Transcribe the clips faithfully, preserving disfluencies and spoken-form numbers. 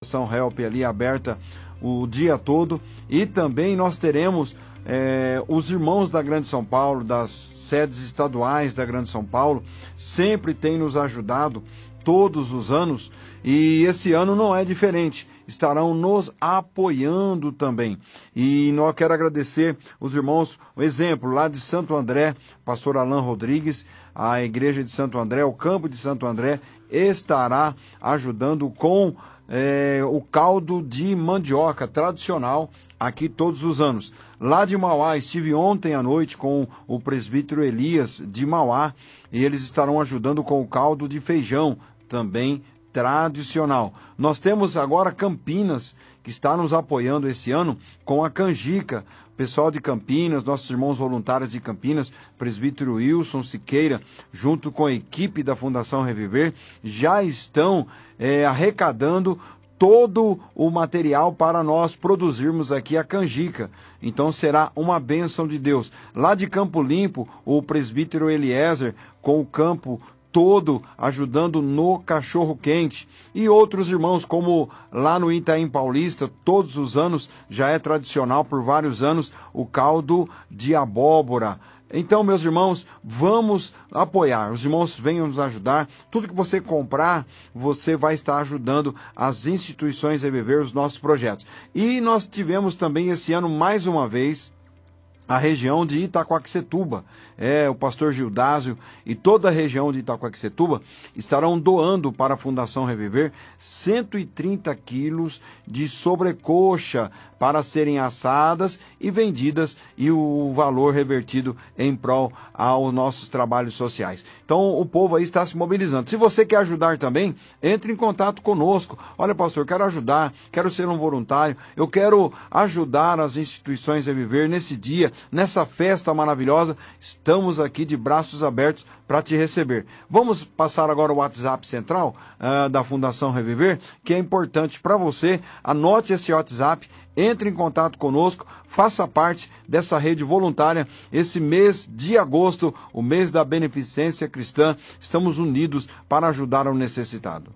Fundação Help ali aberta o dia todo. E também nós teremos é, os irmãos da Grande São Paulo, das sedes estaduais da Grande São Paulo, sempre têm nos ajudado todos os anos, e esse ano não é diferente. Estarão nos apoiando também. E nós quero agradecer os irmãos, o exemplo lá de Santo André, pastor Alain Rodrigues, a igreja de Santo André, o campo de Santo André, estará ajudando com é, o caldo de mandioca tradicional aqui todos os anos. Lá de Mauá, estive ontem à noite com o presbítero Elias de Mauá, e eles estarão ajudando com o caldo de feijão, também tradicional. Nós temos agora Campinas, que está nos apoiando esse ano com a canjica. Pessoal de Campinas, nossos irmãos voluntários de Campinas, presbítero Wilson Siqueira, junto com a equipe da Fundação Reviver, já estão é, arrecadando todo o material para nós produzirmos aqui a canjica. Então será uma bênção de Deus. Lá de Campo Limpo, o presbítero Eliezer, com o campo todo ajudando no cachorro quente, e outros irmãos, como lá no Itaim Paulista, todos os anos, já é tradicional por vários anos, o caldo de abóbora. Então, meus irmãos, vamos apoiar, os irmãos venham nos ajudar. Tudo que você comprar, você vai estar ajudando as instituições a viver os nossos projetos. E nós tivemos também esse ano, mais uma vez, a região de Itaquaquecetuba. É, o pastor Gildásio e toda a região de Itaquaquecetuba estarão doando para a Fundação Reviver cento e trinta quilos de sobrecoxa para serem assadas e vendidas, e o valor revertido em prol aos nossos trabalhos sociais. Então o povo aí está se mobilizando. Se você quer ajudar também, entre em contato conosco. Olha, pastor, quero ajudar, quero ser um voluntário, eu quero ajudar as instituições a viver nesse dia, nessa festa maravilhosa. Estamos aqui de braços abertos para te receber. Vamos passar agora o WhatsApp central uh, da Fundação Reviver, que é importante para você. Anote esse WhatsApp, entre em contato conosco, faça parte dessa rede voluntária. Esse mês de agosto, o mês da beneficência cristã, estamos unidos para ajudar o necessitado.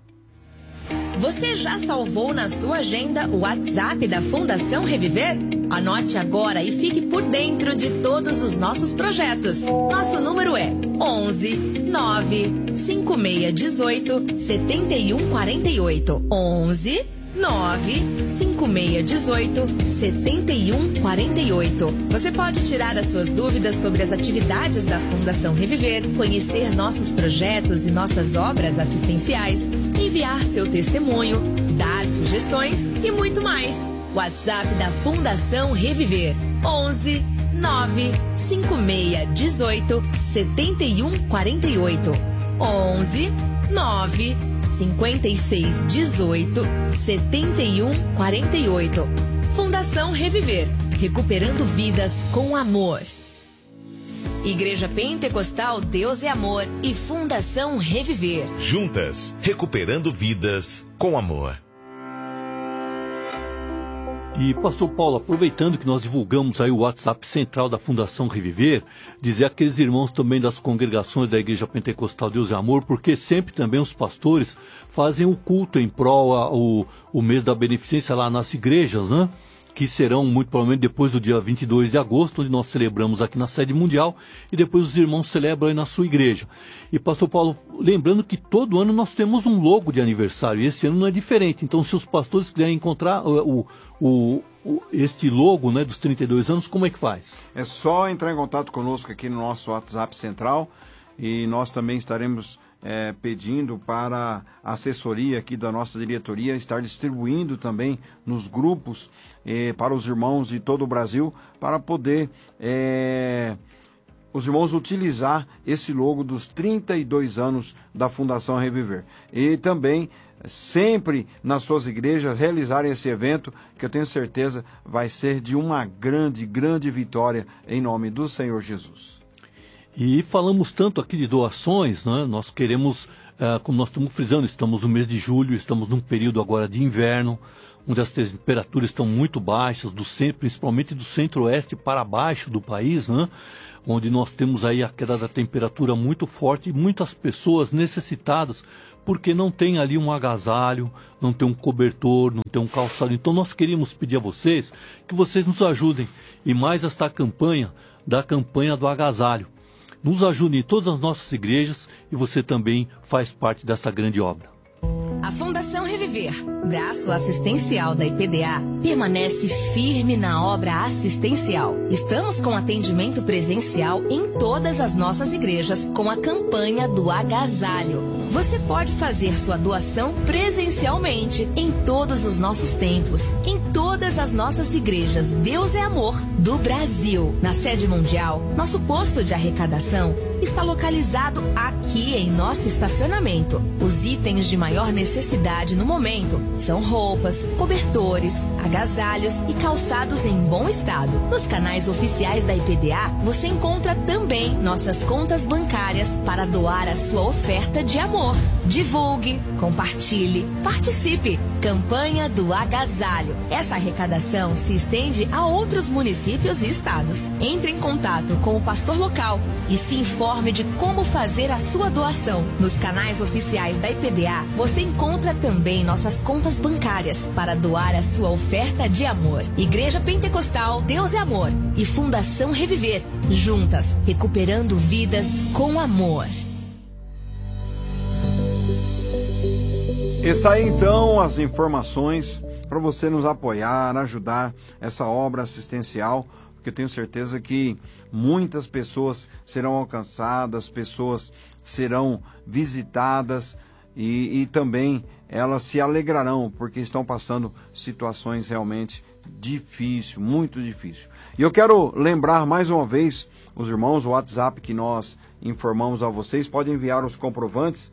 Você já salvou na sua agenda o WhatsApp da Fundação Reviver? Anote agora e fique por dentro de todos os nossos projetos. Nosso número é onze nove cinco seis um oito sete um quatro oito. onze nove cinco seis um oito sete um quatro oito. Você pode tirar as suas dúvidas sobre as atividades da Fundação Reviver, conhecer nossos projetos e nossas obras assistenciais, enviar seu testemunho, dar sugestões e muito mais. WhatsApp da Fundação Reviver: onze nove cinco seis um oito sete um quatro oito. onze nove cinco seis um oito sete um quatro oito. Fundação Reviver, recuperando vidas com amor. Igreja Pentecostal Deus é Amor e Fundação Reviver. Juntas, recuperando vidas com amor. E, pastor Paulo, aproveitando que nós divulgamos aí o WhatsApp central da Fundação Reviver, dizer àqueles irmãos também das congregações da Igreja Pentecostal Deus é Amor, porque sempre também os pastores fazem o culto em prol ao o mês da beneficência lá nas igrejas, né? Que serão muito provavelmente depois do dia vinte e dois de agosto, onde nós celebramos aqui na sede mundial, e depois os irmãos celebram aí na sua igreja. E, pastor Paulo, lembrando que todo ano nós temos um logo de aniversário, e esse ano não é diferente. Então, se os pastores quiserem encontrar o, o, o, este logo, né, dos trinta e dois anos, como é que faz? É só entrar em contato conosco aqui no nosso WhatsApp central, e nós também estaremos É, pedindo para a assessoria aqui da nossa diretoria estar distribuindo também nos grupos eh, para os irmãos de todo o Brasil, para poder eh, os irmãos utilizar esse logo dos trinta e dois anos da Fundação Reviver. E também sempre nas suas igrejas realizarem esse evento, que eu tenho certeza vai ser de uma grande, grande vitória em nome do Senhor Jesus. E falamos tanto aqui de doações, né? Nós queremos, uh, como nós estamos frisando, estamos no mês de julho, estamos num período agora de inverno, onde as temperaturas estão muito baixas, do centro, principalmente do centro-oeste para baixo do país, né? Onde nós temos aí a queda da temperatura muito forte e muitas pessoas necessitadas, porque não tem ali um agasalho, não tem um cobertor, não tem um calçado. Então nós queríamos pedir a vocês que vocês nos ajudem, e mais esta campanha, da campanha do agasalho. Nos ajude em todas as nossas igrejas, e você também faz parte desta grande obra. A Fundação Reviver, braço assistencial da I P D A, permanece firme na obra assistencial. Estamos com atendimento presencial em todas as nossas igrejas com a campanha do agasalho. Você pode fazer sua doação presencialmente em todos os nossos templos, em todas as nossas igrejas Deus é Amor do Brasil. Na sede mundial, nosso posto de arrecadação está localizado aqui em nosso estacionamento. Os itens de maior necessidade no momento são roupas, cobertores, agasalhos e calçados em bom estado. Nos canais oficiais da I P D A, você encontra também nossas contas bancárias para doar a sua oferta de amor. Divulgue, compartilhe, participe. Campanha do agasalho. Essa arrecadação se estende a outros municípios e estados. Entre em contato com o pastor local e se informe de como fazer a sua doação. Nos canais oficiais da I P D A, você encontra também nossas contas bancárias para doar a sua oferta de amor. Igreja Pentecostal Deus é Amor e Fundação Reviver, juntas, recuperando vidas com amor. Essa aí então as informações para você nos apoiar, ajudar essa obra assistencial, porque eu tenho certeza que muitas pessoas serão alcançadas, pessoas serão visitadas e, e também elas se alegrarão, porque estão passando situações realmente difíceis, muito difíceis. E eu quero lembrar mais uma vez os irmãos, o WhatsApp que nós informamos a vocês, pode enviar os comprovantes,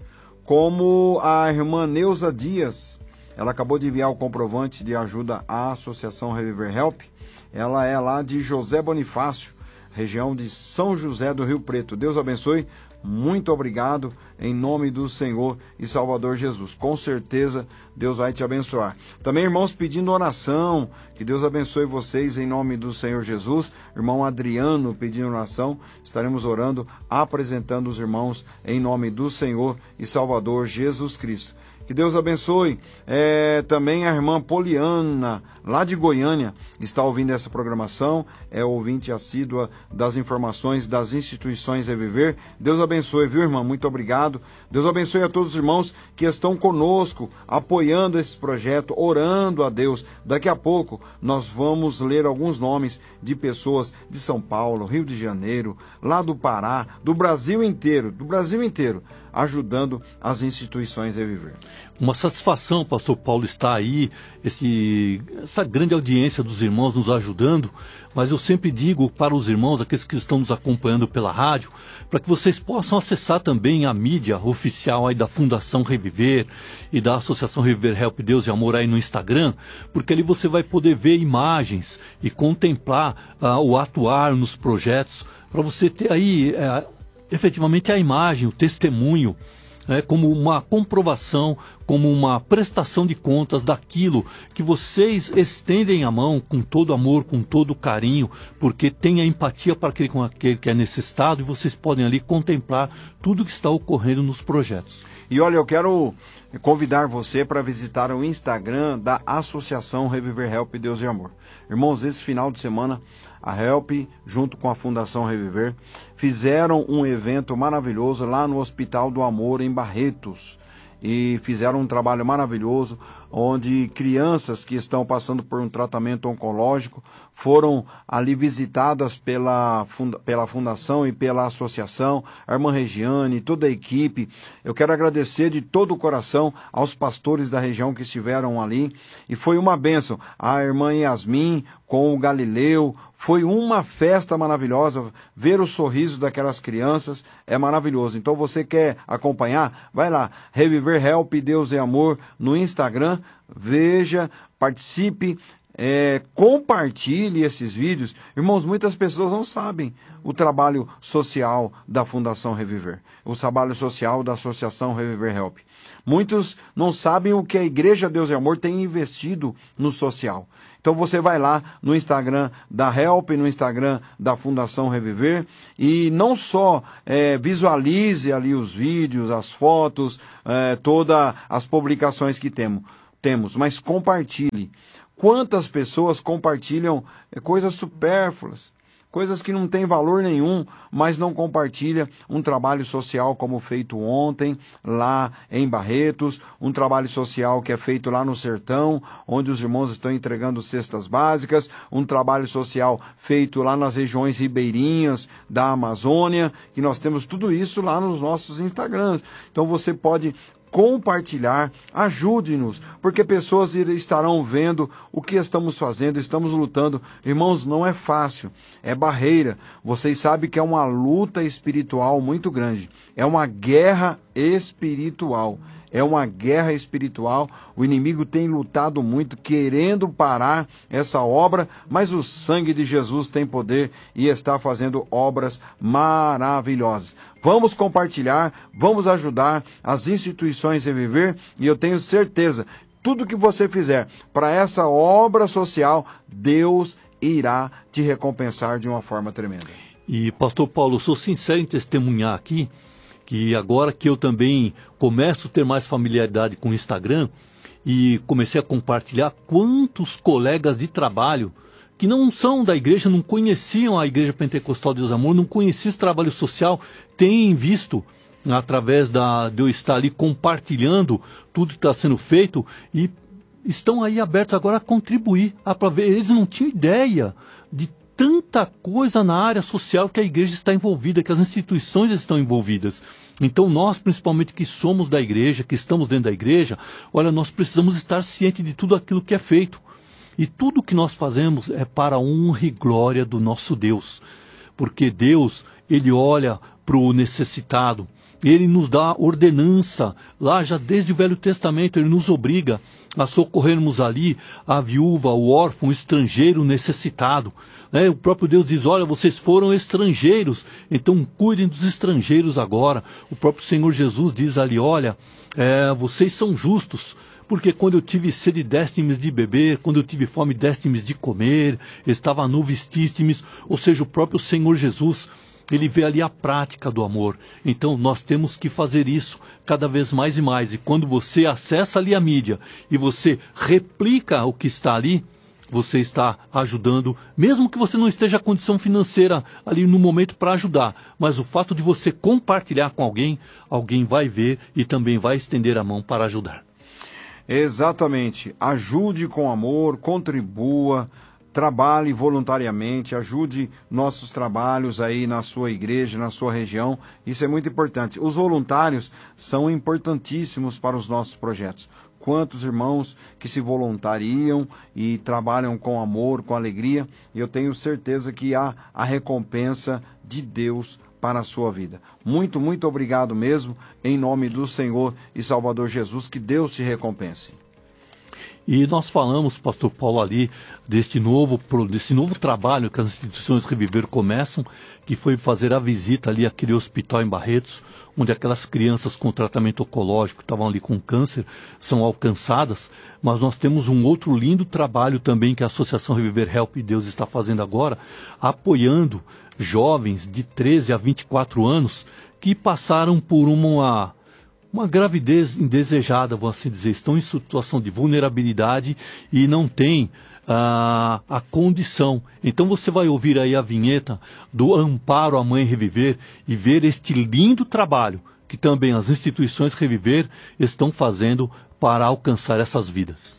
como a irmã Neuza Dias, ela acabou de enviar o comprovante de ajuda à Associação Reviver Help. Ela é lá de José Bonifácio, região de São José do Rio Preto. Deus abençoe, muito obrigado, em nome do Senhor e Salvador Jesus. Com certeza Deus vai te abençoar. Também irmãos pedindo oração, que Deus abençoe vocês em nome do Senhor Jesus. Irmão Adriano pedindo oração, estaremos orando, apresentando os irmãos em nome do Senhor e Salvador Jesus Cristo. Que Deus abençoe. É, também a irmã Poliana, lá de Goiânia, está ouvindo essa programação, é ouvinte assídua das informações das instituições Reviver. Deus abençoe, viu, irmã? Muito obrigado. Deus abençoe a todos os irmãos que estão conosco, apoiando esse projeto, orando a Deus. Daqui a pouco nós vamos ler alguns nomes de pessoas de São Paulo, Rio de Janeiro, lá do Pará, do Brasil inteiro, do Brasil inteiro, ajudando as instituições Reviver. Uma satisfação, pastor Paulo, estar aí, esse, essa grande audiência dos irmãos nos ajudando, mas eu sempre digo para os irmãos, aqueles que estão nos acompanhando pela rádio, para que vocês possam acessar também a mídia oficial aí da Fundação Reviver e da Associação Reviver Help Deus e Amor aí no Instagram, porque ali você vai poder ver imagens e contemplar uh, o atuar nos projetos, para você ter aí uh, efetivamente a imagem, o testemunho, É, como uma comprovação, como uma prestação de contas daquilo que vocês estendem a mão com todo amor, com todo carinho, porque tem a empatia para aquele, com aquele que é necessitado, e vocês podem ali contemplar tudo que está ocorrendo nos projetos. E olha, eu quero convidar você para visitar o Instagram da Associação Reviver Help Deus e Amor. Irmãos, esse final de semana, a Help, junto com a Fundação Reviver, fizeram um evento maravilhoso lá no Hospital do Amor, em Barretos. E fizeram um trabalho maravilhoso, onde crianças que estão passando por um tratamento oncológico foram ali visitadas pela, funda, pela Fundação e pela Associação, a irmã Regiane, toda a equipe. Eu quero agradecer de todo o coração aos pastores da região que estiveram ali, e foi uma bênção. A irmã Yasmin com o Galileu, foi uma festa maravilhosa. Ver o sorriso daquelas crianças é maravilhoso. Então você quer acompanhar? Vai lá, Reviver Help Deus e Amor no Instagram, veja, participe, é, compartilhe esses vídeos. Irmãos, muitas pessoas não sabem o trabalho social da Fundação Reviver, o trabalho social da Associação Reviver Help. Muitos não sabem o que a Igreja Deus e Amor tem investido no social. Então você vai lá no Instagram da Help, no Instagram da Fundação Reviver, e não só é, visualize ali os vídeos, as fotos, é, todas as publicações que temos, temos, mas compartilhe. Quantas pessoas compartilham é, coisas supérfluas, coisas que não têm valor nenhum, mas não compartilha um trabalho social como feito ontem, lá em Barretos, um trabalho social que é feito lá no Sertão, onde os irmãos estão entregando cestas básicas, um trabalho social feito lá nas regiões ribeirinhas da Amazônia, que nós temos tudo isso lá nos nossos Instagrams. Então você pode compartilhar, ajude-nos, porque pessoas estarão vendo o que estamos fazendo, estamos lutando. Irmãos, não é fácil, é barreira. Vocês sabem que é uma luta espiritual muito grande, é uma guerra espiritual. É uma guerra espiritual, o inimigo tem lutado muito, querendo parar essa obra, mas o sangue de Jesus tem poder e está fazendo obras maravilhosas. Vamos compartilhar, vamos ajudar as instituições a viver, e eu tenho certeza, tudo que você fizer para essa obra social, Deus irá te recompensar de uma forma tremenda. E, pastor Paulo, eu sou sincero em testemunhar aqui, que agora que eu também começo a ter mais familiaridade com o Instagram e comecei a compartilhar, quantos colegas de trabalho que não são da igreja, não conheciam a Igreja Pentecostal Deus Amor, não conheciam esse trabalho social, têm visto através da, de eu estar ali compartilhando tudo que está sendo feito e estão aí abertos agora a contribuir. A, pra ver, eles não tinham ideia de tanta coisa na área social que a igreja está envolvida, que as instituições estão envolvidas. Então nós, principalmente que somos da igreja, que estamos dentro da igreja, olha, nós precisamos estar cientes de tudo aquilo que é feito. E tudo que nós fazemos é para a honra e glória do nosso Deus. Porque Deus, Ele olha para o necessitado, Ele nos dá ordenança, lá já desde o Velho Testamento, Ele nos obriga a socorrermos ali a viúva, o órfão, o estrangeiro necessitado. É, o próprio Deus diz, olha, vocês foram estrangeiros, então cuidem dos estrangeiros agora. O próprio Senhor Jesus diz ali, olha, é, vocês são justos, porque quando eu tive sede deste-me de beber, quando eu tive fome deste-me de comer, estava nu vestiste-me, ou seja, o próprio Senhor Jesus, Ele vê ali a prática do amor. Então nós temos que fazer isso cada vez mais e mais. E quando você acessa ali a mídia e você replica o que está ali, você está ajudando, mesmo que você não esteja a condição financeira ali no momento para ajudar. Mas o fato de você compartilhar com alguém, alguém vai ver e também vai estender a mão para ajudar. Exatamente. Ajude com amor, contribua, trabalhe voluntariamente, ajude nossos trabalhos aí na sua igreja, na sua região. Isso é muito importante. Os voluntários são importantíssimos para os nossos projetos. Quantos irmãos que se voluntariam e trabalham com amor, com alegria, e eu tenho certeza que há a recompensa de Deus para a sua vida. Muito, muito obrigado mesmo, em nome do Senhor e Salvador Jesus, que Deus te recompense. E nós falamos, pastor Paulo, ali, deste novo, desse novo trabalho que as instituições Reviver começam, que foi fazer a visita ali àquele hospital em Barretos, onde aquelas crianças com tratamento oncológico estavam ali com câncer, são alcançadas. Mas nós temos um outro lindo trabalho também que a Associação Reviver Help Deus está fazendo agora, apoiando jovens de treze a vinte e quatro anos que passaram por uma... uma gravidez indesejada, vou assim dizer, estão em situação de vulnerabilidade e não têm ah, a condição. Então você vai ouvir aí a vinheta do Amparo à Mãe Reviver e ver este lindo trabalho que também as instituições Reviver estão fazendo para alcançar essas vidas.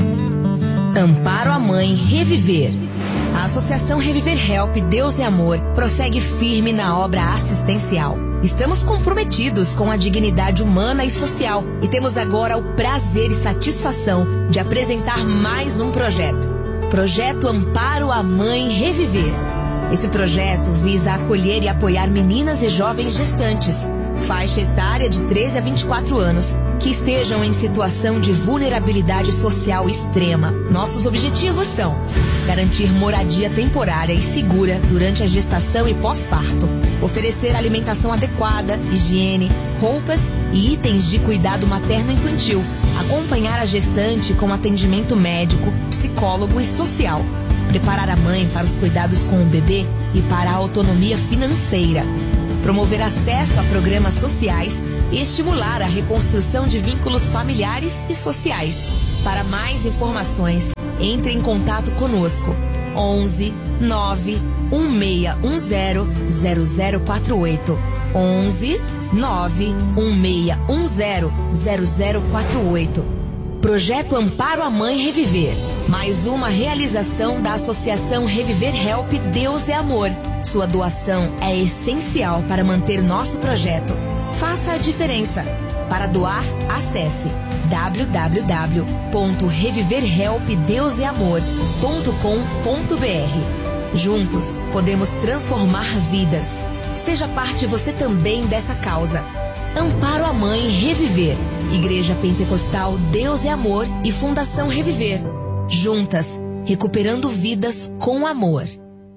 Amparo à Mãe Reviver. A Associação Reviver Help Deus é Amor prossegue firme na obra assistencial. Estamos comprometidos com a dignidade humana e social e temos agora o prazer e satisfação de apresentar mais um projeto. Projeto Amparo à Mãe Reviver. Esse projeto visa acolher e apoiar meninas e jovens gestantes, faixa etária de treze a vinte e quatro anos, que estejam em situação de vulnerabilidade social extrema. Nossos objetivos são garantir moradia temporária e segura durante a gestação e pós-parto, oferecer alimentação adequada, higiene, roupas e itens de cuidado materno-infantil, acompanhar a gestante com atendimento médico, psicólogo e social, preparar a mãe para os cuidados com o bebê e para a autonomia financeira, promover acesso a programas sociais e estimular a reconstrução de vínculos familiares e sociais. Para mais informações, entre em contato conosco. onze nove um seis um zero zero zero quatro oito. onze nove um seis um zero zero zero quatro oito. Projeto Amparo à Mãe Reviver. Mais uma realização da Associação Reviver Help Deus é Amor. Sua doação é essencial para manter nosso projeto. Faça a diferença. Para doar, acesse w w w ponto reviver help deus é amor ponto com ponto b r. Juntos, podemos transformar vidas. Seja parte você também dessa causa. Amparo à Mãe Reviver. Igreja Pentecostal Deus é Amor e Fundação Reviver. Juntas, recuperando vidas com amor.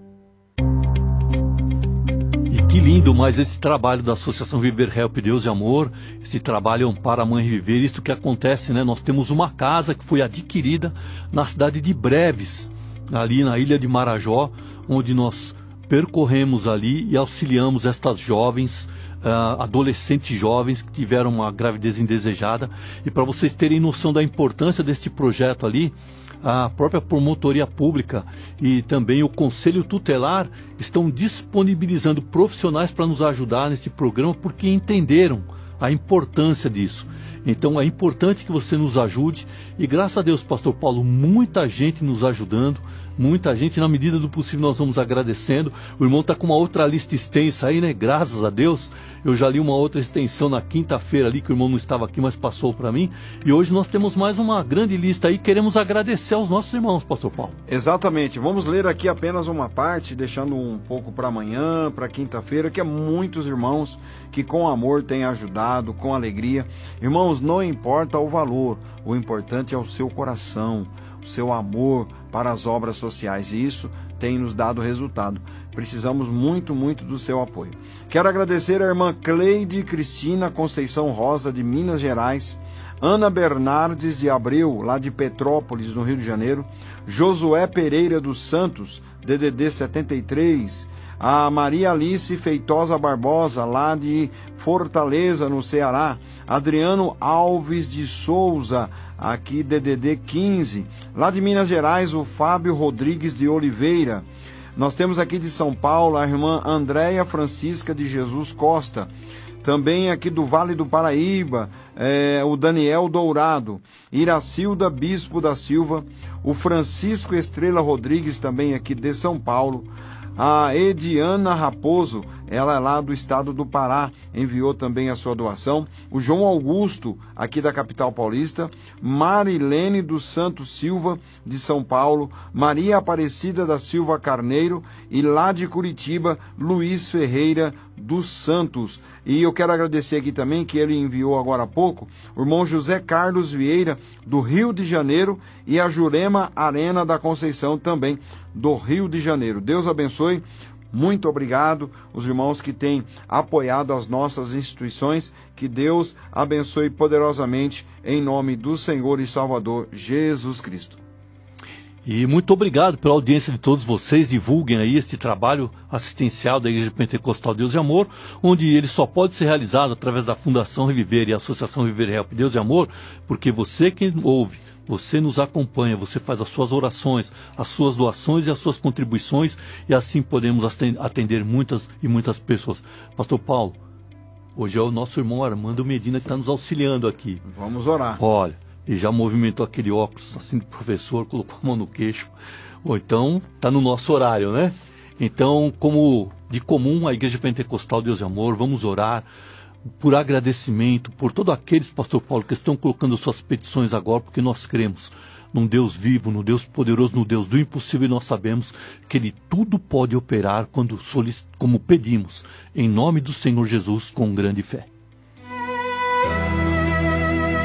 Que lindo, mas esse trabalho da Associação Viver Help Deus e Amor, esse trabalho Amparo a Mãe Viver, isso que acontece, né? Nós temos uma casa que foi adquirida na cidade de Breves, ali na ilha de Marajó, onde nós percorremos ali e auxiliamos estas jovens, uh, adolescentes jovens que tiveram uma gravidez indesejada. E para vocês terem noção da importância deste projeto ali, a própria promotoria pública e também o conselho tutelar estão disponibilizando profissionais para nos ajudar nesse programa, porque entenderam a importância disso. Então é importante que você nos ajude e, graças a Deus, pastor Paulo, muita gente nos ajudando, muita gente, na medida do possível nós vamos agradecendo. O irmão está com uma outra lista extensa aí, né? Graças a Deus, eu já li uma outra extensão na quinta-feira ali, que o irmão não estava aqui, mas passou para mim. E hoje nós temos mais uma grande lista aí, queremos agradecer aos nossos irmãos, pastor Paulo. Exatamente, vamos ler aqui apenas uma parte, deixando um pouco para amanhã, para quinta-feira, que é muitos irmãos que com amor têm ajudado, com alegria. Irmãos, não importa o valor, o importante é o seu coração, o seu amor para as obras sociais, e isso tem nos dado resultado. Precisamos muito, muito do seu apoio. Quero agradecer a irmã Cleide Cristina Conceição Rosa, de Minas Gerais, Ana Bernardes de Abreu, lá de Petrópolis, no Rio de Janeiro, Josué Pereira dos Santos, D D D setenta e três, a Maria Alice Feitosa Barbosa, lá de Fortaleza, no Ceará, Adriano Alves de Souza, aqui D D D quinze, lá de Minas Gerais, o Fábio Rodrigues de Oliveira. Nós temos aqui de São Paulo a irmã Andréia Francisca de Jesus Costa. Também aqui do Vale do Paraíba, é, o Daniel Dourado, Iracilda Bispo da Silva, o Francisco Estrela Rodrigues, também aqui de São Paulo, a Ediana Raposo, ela é lá do estado do Pará, enviou também a sua doação. O João Augusto, aqui da capital paulista. Marilene dos Santos Silva, de São Paulo. Maria Aparecida da Silva Carneiro. E lá de Curitiba, Luiz Ferreira dos Santos. E eu quero agradecer aqui também, que ele enviou agora há pouco, o irmão José Carlos Vieira, do Rio de Janeiro, e a Jurema Arena da Conceição, também do Rio de Janeiro. Deus abençoe. Muito obrigado, os irmãos que têm apoiado as nossas instituições. Que Deus abençoe poderosamente, em nome do Senhor e Salvador Jesus Cristo. E muito obrigado pela audiência de todos vocês. Divulguem aí este trabalho assistencial da Igreja Pentecostal Deus e Amor, onde ele só pode ser realizado através da Fundação Reviver e a Associação Reviver Help Deus e Amor, porque você que ouve, você nos acompanha, você faz as suas orações, as suas doações e as suas contribuições, e assim podemos atender muitas e muitas pessoas. Pastor Paulo, hoje é o nosso irmão Armando Medina que está nos auxiliando aqui. Vamos orar. Olha, ele já movimentou aquele óculos assim do professor, colocou a mão no queixo. Ou então, está no nosso horário, né? Então, como de comum, a Igreja Pentecostal Deus e Amor, vamos orar por agradecimento, por todos aqueles, pastor Paulo, que estão colocando suas petições agora, porque nós cremos num Deus vivo, no Deus poderoso, no Deus do impossível, e nós sabemos que Ele tudo pode operar quando como pedimos, em nome do Senhor Jesus, com grande fé.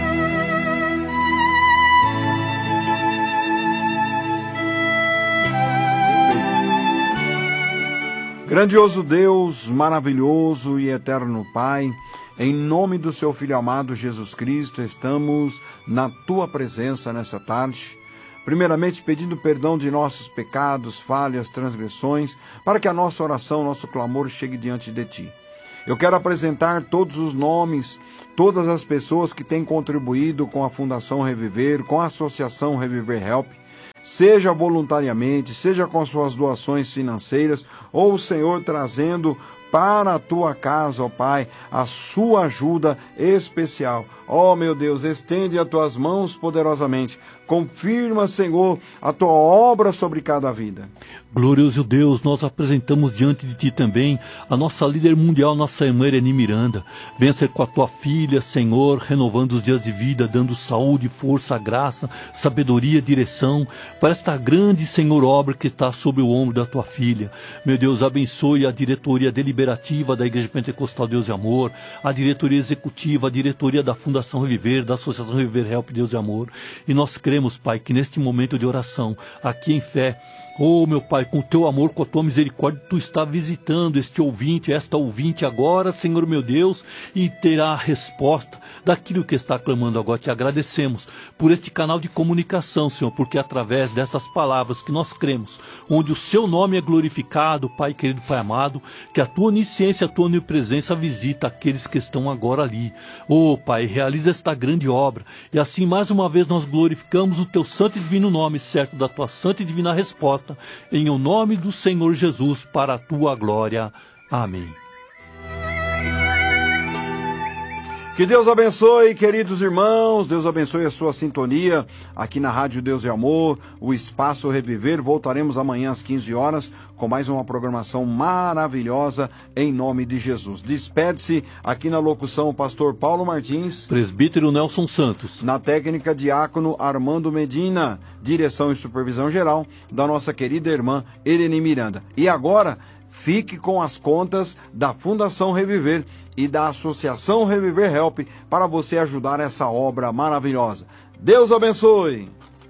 Grandioso Deus, maravilhoso e eterno Pai, em nome do seu Filho amado Jesus Cristo, estamos na tua presença nessa tarde. Primeiramente pedindo perdão de nossos pecados, falhas, transgressões, para que a nossa oração, nosso clamor chegue diante de ti. Eu quero apresentar todos os nomes, todas as pessoas que têm contribuído com a Fundação Reviver, com a Associação Reviver Help, seja voluntariamente, seja com suas doações financeiras, ou o Senhor trazendo para a tua casa, ó Pai, a sua ajuda especial. Ó meu Deus, estende as tuas mãos poderosamente. Confirma, Senhor, a tua obra sobre cada vida. Glorioso Deus, nós apresentamos diante de ti também a nossa líder mundial, nossa irmã Irene Miranda. Venha ser com a tua filha, Senhor, renovando os dias de vida, dando saúde, força, graça, sabedoria, direção para esta grande, Senhor, obra que está sobre o ombro da tua filha. Meu Deus, abençoe a diretoria deliberativa da Igreja Pentecostal Deus e Amor, a diretoria executiva, a diretoria da Fundação Reviver, da Associação Reviver Help Deus e Amor. E nós queremos, Pai, que neste momento de oração, aqui em fé, oh, meu Pai, com o teu amor, com a tua misericórdia, tu está visitando este ouvinte, esta ouvinte agora, Senhor meu Deus, e terá a resposta daquilo que está clamando agora. Te agradecemos por este canal de comunicação, Senhor, porque através dessas palavras que nós cremos, onde o seu nome é glorificado, Pai querido, Pai amado, que a tua onisciência, a tua onipresença visita aqueles que estão agora ali. Oh, Pai, realiza esta grande obra, e assim mais uma vez nós glorificamos o teu santo e divino nome, certo da tua santa e divina resposta, em o nome do Senhor Jesus, para a tua glória. Amém. Que Deus abençoe, queridos irmãos, Deus abençoe a sua sintonia aqui na Rádio Deus e Amor, o Espaço Reviver. Voltaremos amanhã às quinze horas com mais uma programação maravilhosa em nome de Jesus. Despede-se aqui na locução o pastor Paulo Martins, presbítero Nelson Santos, na técnica diácono Armando Medina, direção e supervisão geral da nossa querida irmã Irene Miranda. E agora, fique com as contas da Fundação Reviver e da Associação Reviver Help para você ajudar essa obra maravilhosa. Deus abençoe!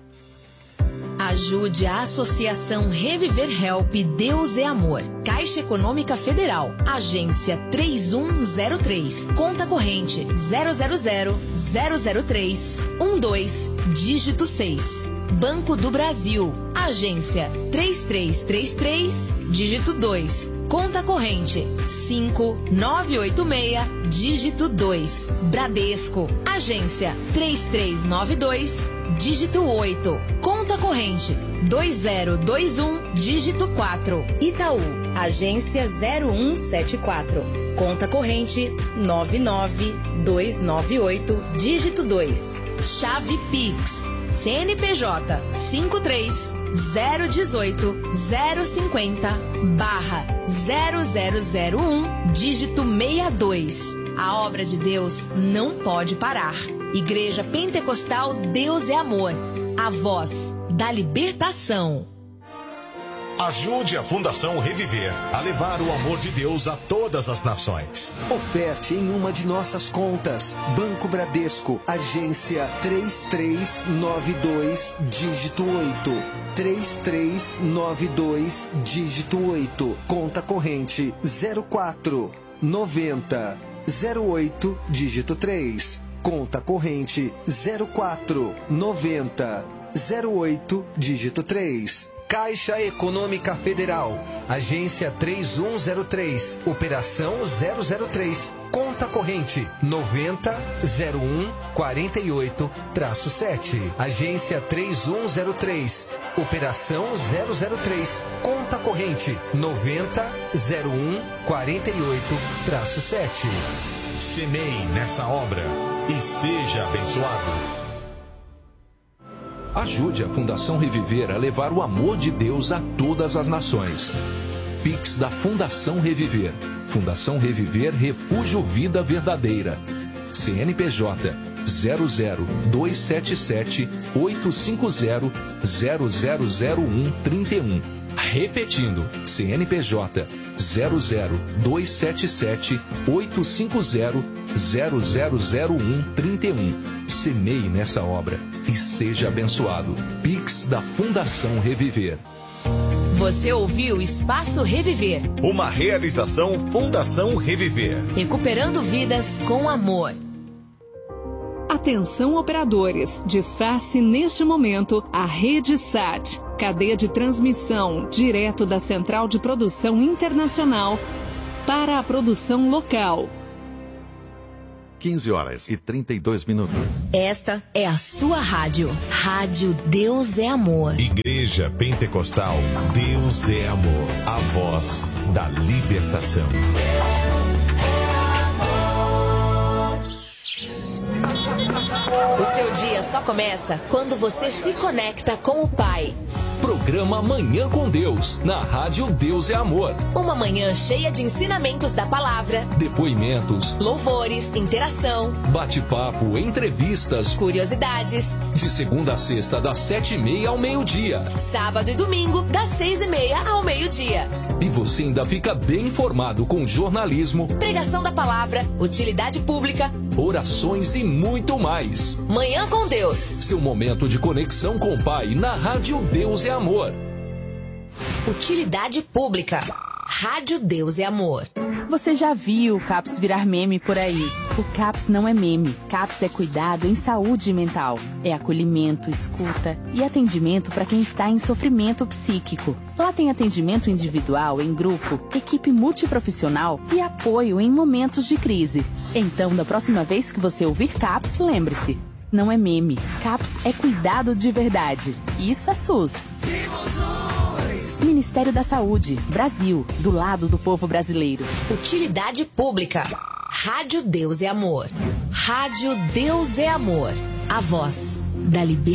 Ajude a Associação Reviver Help Deus é Amor. Caixa Econômica Federal. Agência três um zero três. Conta corrente zero zero zero zero zero três um dois, dígito seis. Banco do Brasil. Agência três três três três, dígito dois. Conta corrente cinco nove oito seis, dígito dois. Bradesco. Agência três três nove dois, dígito oito. Conta corrente dois zero dois um, dígito quatro. Itaú. Agência zero um sete quatro. Conta corrente nove nove dois nove oito, dígito dois. Chave Pix. C N P J cinco três zero um oito zero cinco zero barra zero zero zero um, dígito sessenta e dois. A obra de Deus não pode parar. Igreja Pentecostal Deus é Amor. A voz da libertação. Ajude a Fundação Reviver a levar o amor de Deus a todas as nações. Oferte em uma de nossas contas. Banco Bradesco, agência três três nove dois, dígito oito. três três nove dois, dígito oito. Conta corrente zero quatro noventa zero oito, dígito três. Conta corrente zero quatro noventa zero oito, dígito três. Caixa Econômica Federal, agência três um zero três, operação zero zero três, conta corrente noventa zero um quarenta e oito sete, agência três um zero três, operação zero zero três, conta corrente noventa zero um quarenta e oito sete. Semeie nessa obra e seja abençoado. Ajude a Fundação Reviver a levar o amor de Deus a todas as nações. Pix da Fundação Reviver. Fundação Reviver Refúgio Vida Verdadeira. C N P J zero zero dois sete sete oito cinco zero zero zero zero um três um. Repetindo, C N P J zero zero dois sete sete oito cinco zero zero zero zero um três um. Semeie nessa obra e seja abençoado. Pix da Fundação Reviver. Você ouviu Espaço Reviver. Uma realização Fundação Reviver. Recuperando vidas com amor. Atenção operadores, desface neste momento a Rede Sat, cadeia de transmissão direto da Central de Produção Internacional para a produção local. quinze horas e trinta e dois minutos. Esta é a sua rádio. Rádio Deus é Amor. Igreja Pentecostal Deus é Amor. A voz da libertação. O seu dia só começa quando você se conecta com o Pai. Programa Manhã com Deus, na Rádio Deus é Amor. Uma manhã cheia de ensinamentos da palavra, depoimentos, louvores, interação, bate-papo, entrevistas, curiosidades. De segunda a sexta, das sete e meia ao meio-dia. Sábado e domingo, das seis e meia ao meio-dia. E você ainda fica bem informado com jornalismo, pregação da palavra, utilidade pública, orações e muito mais. Manhã com Deus. Seu momento de conexão com o Pai na Rádio Deus é Amor. Utilidade pública. Rádio Deus é Amor. Você já viu o CAPS virar meme por aí? O CAPS não é meme. CAPS é cuidado em saúde mental. É acolhimento, escuta e atendimento para quem está em sofrimento psíquico. Lá tem atendimento individual, em grupo, equipe multiprofissional e apoio em momentos de crise. Então, da próxima vez que você ouvir CAPS, lembre-se, não é meme. CAPS é cuidado de verdade. Isso é SUS. Ministério da Saúde, Brasil, do lado do povo brasileiro. Utilidade pública. Rádio Deus é Amor. Rádio Deus é Amor. A voz da liberdade.